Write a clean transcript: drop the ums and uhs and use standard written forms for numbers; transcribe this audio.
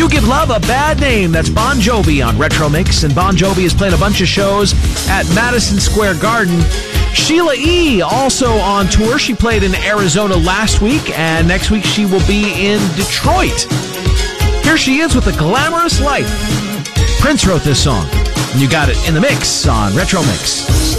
You Give Love a Bad Name. That's Bon Jovi on Retro Mix. And Bon Jovi is playing a bunch of shows at Madison Square Garden. Sheila E. also on tour. She played in Arizona last week, and next week she will be in Detroit. Here she is with A Glamorous Life. Prince wrote this song. And you got it in the mix on Retro Mix.